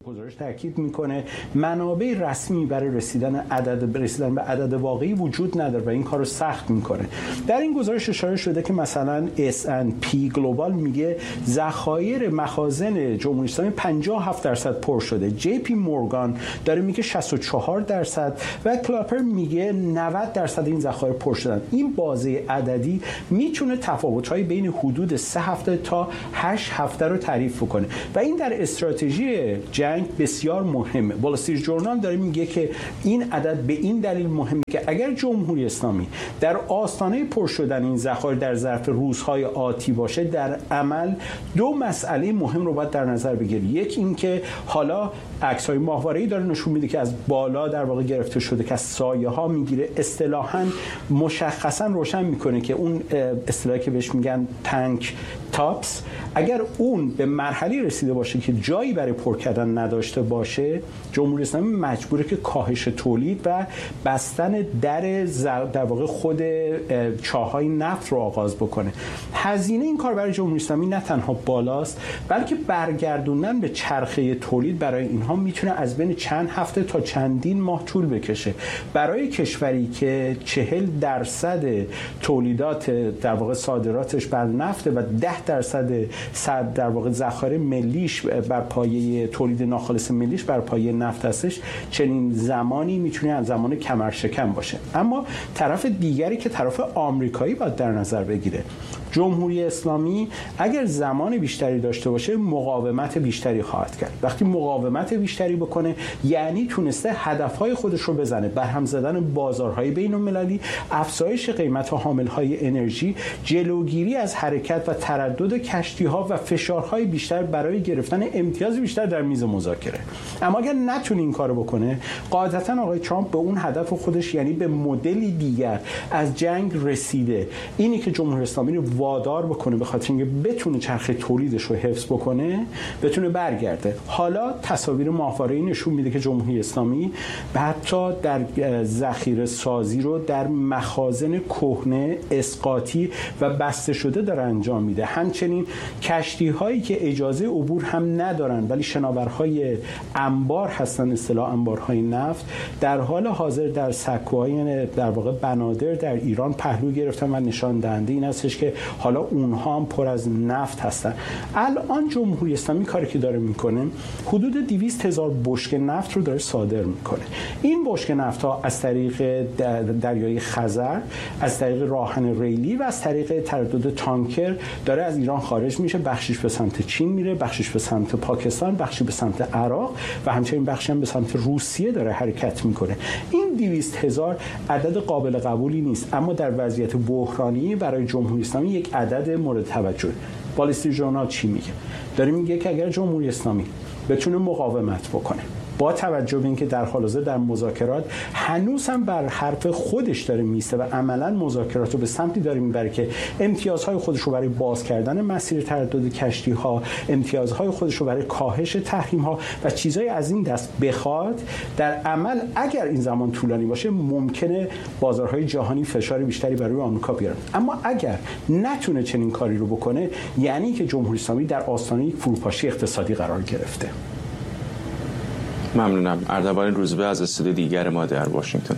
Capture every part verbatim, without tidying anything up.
گزارش تاکید میکنه منابع رسمی برای رسیدن عدد رسیدن به عدد واقعی وجود نداره و این کارو سخت میکنه. در این گزارش اشاره شده که مثلا اس اند پی گلوبال میگه ذخایر مخازن جمهوری اسلامی پنجاه و هفت درصد پر شده، جی پی مورگان داره میگه شصت و چهار درصد و کلاپر میگه نود درصد این ذخایر پر شدن. این بازه عددی میتونه تفاوت‌های بین حدود سه هفته تا هشت هفته رو تعریف کنه و این در استراتژی جنگ بسیار مهمه. وال استریت ژورنال داره میگه که این عدد به این دلیل مهمه که اگر جمهوری اسلامی در آستانه پر شدن این ذخایر در ظرف روزهای آتی باشه، در عمل دو مسئله مهم رو باید در نظر بگیری. یک این که حالا عکس‌های ماهواره‌ای داره نشون میده که از بالا در واقع گرفته شده که از سایه‌ها میگیره، اصطلاحاً مشخصاً روشن میکنه که اون اصطلاحی که بهش میگن تانک تاپس اگر اون به مرحله رسیده باشه که جایی برای پر کردن نداشته باشه، جمهوری اسلامی مجبوره که کاهش تولید و بستن در در واقع خود چاهای نفت رو آغاز بکنه. هزینه این کار برای جمهوری اسلامی نه تنها بالاست، بلکه برگردوندن به چرخه تولید برای اینها میتونه از بین چند هفته تا چندین ماه طول بکشه. برای کشوری که چهل درصد تولیدات در واقع صادراتش بر نفت و ده درصد صد در واقع ذخایر ملیش بر پایه تولید ناخالص ملیش بر پایه نفت هستش، چنین زمانی میتونه از زمان کمرشکن باشه. اما طرف دیگری که طرف آمریکایی باید در نظر بگیره، جمهوری اسلامی اگر زمان بیشتری داشته باشه مقاومت بیشتری خواهد کرد. وقتی مقاومت بیشتری بکنه یعنی تونسته هدفهای خودش رو بزنه، برهم زدن بازارهای بین‌المللی، افزایش قیمت حاملهای انرژی، جلوگیری از حرکت و تردد کشتی‌ها و فشارهای بیشتر برای گرفتن امتیاز بیشتر در میز مذاکره. اما اگر نتونه این کارو بکنه، قاعدتاً آقای ترامپ به اون هدف خودش یعنی به مدلی دیگر از جنگ رسیده. اینی که جمهوری اسلامی رو وادار بکنه به خاطر اینکه بتونه چرخه تولیدش رو حفظ بکنه، بتونه برگرده. حالا تصاویر ماهواره‌ای نشون میده که جمهوری اسلامی حتی در ذخیره سازی رو در مخازن کهنه، اسقاطی و بسته شده داره انجام میده. همچنین کشتی هایی که اجازه عبور هم ندارن ولی شناورهای انبار هستن، اصطلاح انبارهای نفت، در حال حاضر در سکوهای در واقع بنادر در ایران پهلو گرفتن و نشان دهنده این هستش که حالا اونها هم پر از نفت هستن. الان جمهوری اسلامی کاری که داره میکنه حدود دویست هزار بشکه نفت رو داره صادر میکنه. این بشکه نفت ها از طریق دریای خزر، از طریق راهن ریلی و از طریق تردد تانکر داره از ایران خارج میشه. بخشش به سمت چین میره، بخشش به سمت پاکستان، بخشی به سمت عراق و همچنین بخشی هم به سمت روسیه داره حرکت میکنه. این دویست هزار عدد قابل قبولی نیست، اما در وضعیت بحرانی برای جمهوری اسلامی یک عدد مورد توجه. وال استریت ژورنال چی میگه؟ داره میگه که اگر جمهوری اسلامی بتونه مقاومت بکنه، با توجه به اینکه در حال حاضر در مذاکرات هنوز هم بر حرف خودش داره میسته و عملاً مذاکرات رو به سمتی داره میبره که امتیازهای خودش رو برای باز کردن مسیر تردد کشتی‌ها، امتیازهای خودش رو برای کاهش تحریم‌ها و چیزای از این دست بخواد، در عمل اگر این زمان طولانی باشه ممکنه بازارهای جهانی فشار بیشتری برای آمریکا بیارن. اما اگر نتونه چنین کاری رو بکنه یعنی که جمهوری اسلامی در آستانه یک فروپاشی اقتصادی قرار گرفته. ممنونم. اردوان روزبه از استودیو دیگر ما در واشنگتن.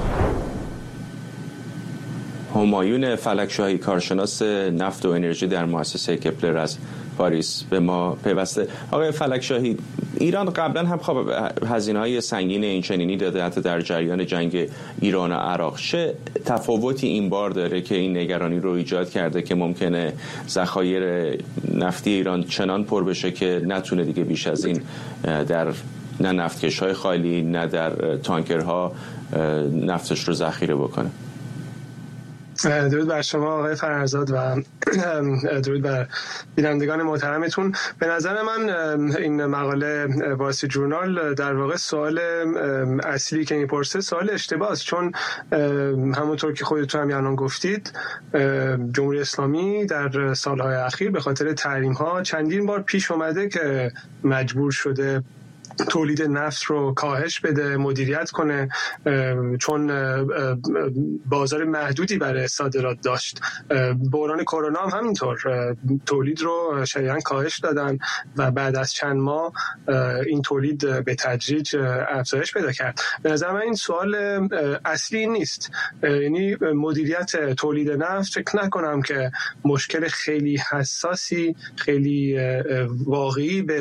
همایون فلکشاهی، کارشناس نفت و انرژی در مؤسسه کپلر از پاریس به ما پیوسته. آقای فلکشاهی، ایران قبلا هم خب هزینه‌های سنگین این چنینی داده حتی در جریان جنگ ایران و عراق. چه تفاوتی این بار داره که این نگرانی رو ایجاد کرده که ممکنه ذخایر نفتی ایران چنان پر بشه که نتونه دیگه بیش از این در نه نفتکش‌های خالی نه در تانکرها نفتش رو ذخیره بکنه؟ درود بر شما آقای فرزاد و درود بر بینندگان محترمتون. به نظر من این مقاله واسی جورنال در واقع سوال اصلی که میپرسه سوال اشتباهه، چون همونطور که خودتون هم الان گفتید جمهوری اسلامی در سالهای اخیر به خاطر تحریم‌ها چندین بار پیش اومده که مجبور شده تولید نفت رو کاهش بده، مدیریت کنه، چون بازار محدودی برای صادرات داشت. بحران کرونا هم همینطور تولید رو شدیداً کاهش دادن و بعد از چند ماه این تولید به تدریج افزایش پیدا کرد. به نظر من این سوال اصلی نیست، یعنی مدیریت تولید نفت فکر نکنم که مشکل خیلی حساسی، خیلی واقعی به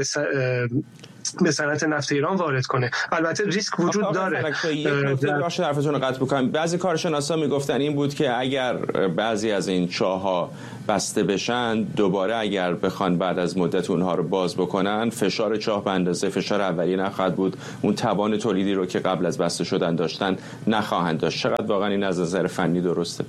به صنعت نفت ایران وارد کنه. البته ریسک وجود داره. باشه حرفتون رو قطع بکنم. بعضی کارشناسا میگفتن این بود که اگر بعضی از این چاه‌ها بسته بشن، دوباره اگر بخوان بعد از مدت اونها رو باز بکنن، فشار چاه به اندازه فشار اولیه نخواهد بود، اون توان تولیدی رو که قبل از بسته شدن داشتن نخواهند داشت. چقدر واقعا این از نظر فنی درسته؟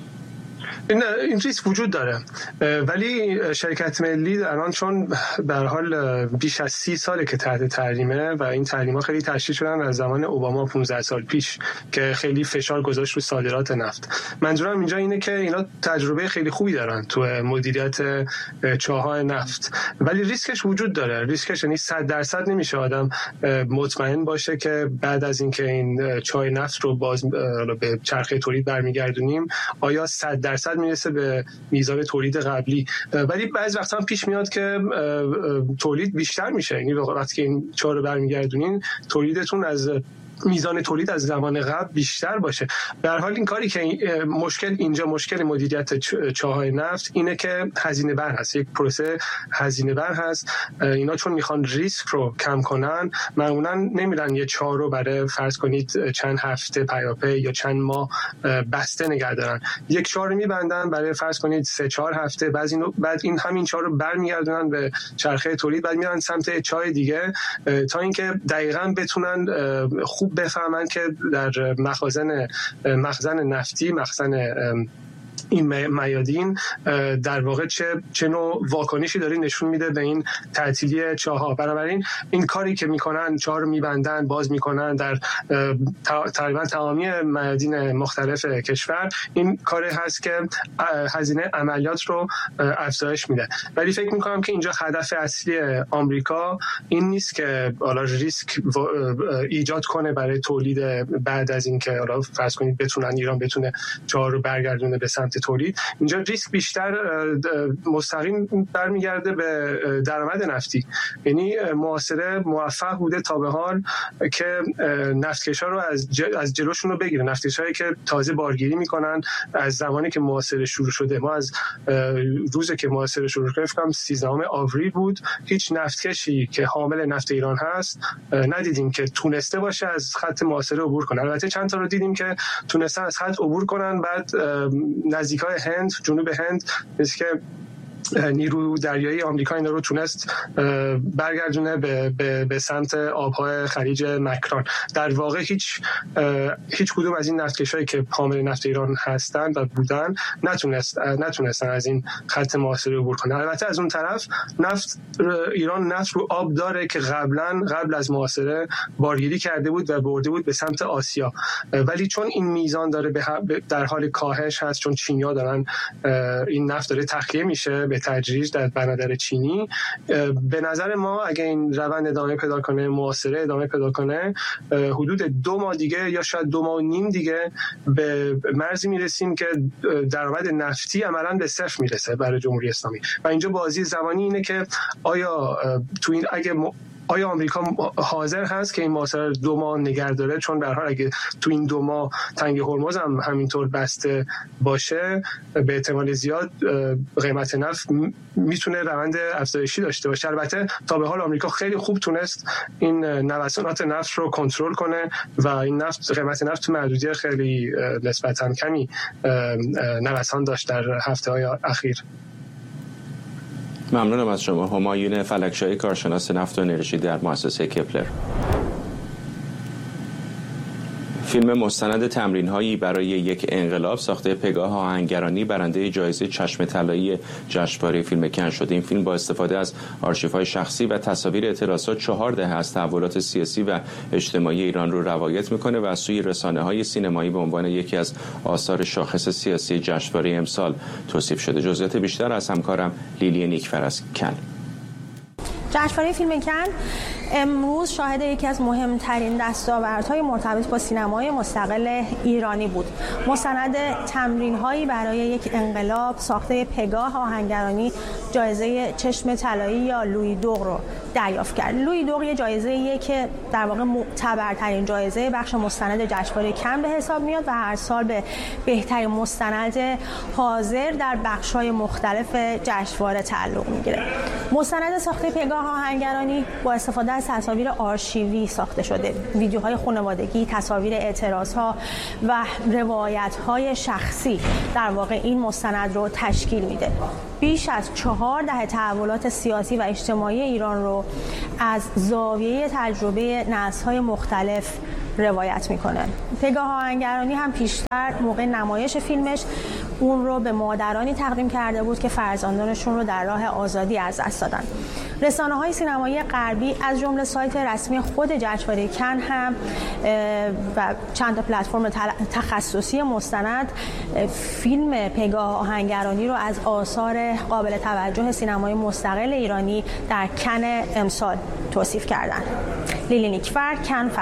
این این ریسک وجود داره، ولی شرکت ملی الان چون به هر حال بیش از سی ساله که تحت تحریمه و این تحریم‌ها خیلی تشدید شدن از زمان اوباما پانزده سال پیش که خیلی فشار گذاشت رو صادرات نفت. منظورم اینجا اینه که اینا تجربه خیلی خوبی دارن تو مدیریت چاه‌های نفت، ولی ریسکش وجود داره. ریسکش یعنی صد درصد نمیشه آدم مطمئن باشه که بعد از اینکه این چاه نفت رو باز به چرخه تولید برمیگردونیم آیا صد درصد میرسه به میزان تولید قبلی، ولی بعضی وقتا هم پیش میاد که تولید بیشتر میشه. یعنی وقتی که این چاه رو برمیگردونین تولیدتون از میزان تولید از زمان قبل بیشتر باشه. به هر حال این کاری که مشکل اینجا مشکل مدیریت چاهای نفت اینه که هزینه بر هست، یک پروسه هزینه بر هست. اینا چون میخوان ریسک رو کم کنن معمولا نمیرن یه چاه رو برای فرض کنید چند هفته پیاپی یا چند ماه بسته نگه دارن، یک چاه رو میبندن برای فرض کنید سه چهار هفته، بعد این بعد این همین چاه رو برمیگردونن به چرخه تولید، بعد میرن سمت چاه دیگه تا اینکه دقیقاً بتونن خوب بفهمن که در مخازن مخزن نفتی، مخزن این میادین در واقع چه چه نوع واکنشی داره نشون میده به این تعطیلی چاه‌ها. بنابراین این کاری که میکنن، چاه رو میبندن، باز میکنن در تقریبا تمامی میادین مختلف کشور، این کاری هست که هزینه عملیات رو افزایش میده. ولی فکر میکنم که اینجا هدف اصلی آمریکا این نیست که حالا ریسک ایجاد کنه برای تولید بعد از اینکه حالا فرض کنید بتونن ایران بتونه چاه رو برگردونه به سمت تولید. اینجا ریسک بیشتر مستقیم برمیگرده به درآمد نفتی. یعنی محاصره موفق بوده تا به حال که نفتکشا رو از جل... از جلوشون رو بگیره. نفتکشایی که تازه بارگیری میکنن از زمانی که محاصره شروع شده، ما از روزی که محاصره شروع شد فکر کنم سیزدهم آوریل بود، هیچ نفتکشی که حامل نفت ایران هست ندیدیم که تونسته باشه از خط محاصره عبور کنه. البته چند تا رو دیدیم که تونستن از خط عبور کنن، بعد نزدیکای هند، جنوب هند، مثل که نیرو دریایی آمریکا اینا رو تونست برگردونه به, به, به سمت آبهای خلیج مکران. در واقع هیچ هیچ کدوم از این نفتکشایی که حامل نفت ایران هستند و بودن نتونست نتونستن از این خط محاصره عبور کنن. البته از اون طرف نفت ایران نفت رو آب داره که قبلا قبل از محاصره بارگیری کرده بود و برده بود به سمت آسیا، ولی چون این میزان داره در حال کاهش هست، چون چینی‌ها دارن این نفت داره تخلیه میشه به تدریج در بنادر چینی، به نظر ما اگه این روند ادامه پیدا کنه، محاصره ادامه پیدا کنه، حدود دو ماه دیگه یا شاید دو ماه و نیم دیگه به مرزی میرسیم که درآمد نفتی عملاً به صفر میرسه برای جمهوری اسلامی. و اینجا بازی زمانی اینه که آیا تو این اگه م... آیا آمریکا حاضر هست که این محاصره دو ماه نگه داره؟ چون به هر حال اگه تو این دو ماه تنگ هرمز هم همینطور بسته باشه، به احتمال زیاد قیمت نفت میتونه روند افزایشی داشته باشه. البته تا به حال آمریکا خیلی خوب تونست این نوسانات نفت رو کنترل کنه و این نفت قیمت نفت تو محدودیت خیلی نسبتاً کمی نوسان داشت در هفته‌های اخیر. ممنونم از شما. همایون فلکشاهی، کارشناس نفت و انرژی در مؤسسه کپلر. فیلم مستند تمرین‌هایی برای یک انقلاب ساخته پگاه آهنگرانی برنده جایزه چشم طلایی جشنواره فیلم کن شده. این فیلم با استفاده از آرشیوهای شخصی و تصاویر اعتراضات چهار دهه از تحولات سیاسی و اجتماعی ایران رو روایت میکنه و از سوی رسانه‌های سینمایی به عنوان یکی از آثار شاخص سیاسی جشنواره امسال توصیف شده. جزئیات بیشتر از همکارم لیلی نیکفر از کن. جشنواره فیلم کن امروز شاهد یکی از مهمترین دستاوردهای مرتبط با سینمای مستقل ایرانی بود. مستند تمرین‌هایی برای یک انقلاب ساخته پگاه آهنگرانی جایزه چشم طلایی یا لویی دور رو دریافت کرد. لویی دور یه جایزه‌ایه که در واقع معتبرترین جایزه بخش مستند جشنواره کن به حساب میاد و هر سال به بهترین مستند حاضر در بخش‌های مختلف جشنواره تعلق میگیره. مستند ساخته پگاه آهنگرانی با استفاده از تصاویر آرشیوی ساخته شده. ویدیوهای خانوادگی، تصاویر اعتراض‌ها و روایت‌های شخصی در واقع این مستند رو تشکیل میده. بیش از چهار دهه تحولات سیاسی و اجتماعی ایران رو از زاویه تجربه نسل‌های مختلف روایت میکنه. پگاه آهنگرانی هم پیشتر موقع نمایش فیلمش اون رو به مادرانی تقدیم کرده بود که فرزندانشون رو در راه آزادی از دست دادن. رسانه‌های سینمایی غربی از جمله سایت رسمی خود جشنواره کن هم و چند تا پلتفرم تخصصی مستند فیلم پگاه آهنگرانی رو از آثار قابل توجه سینمای مستقل ایرانی در کن امسال توصیف کردن. لیلی نیکفر، کن.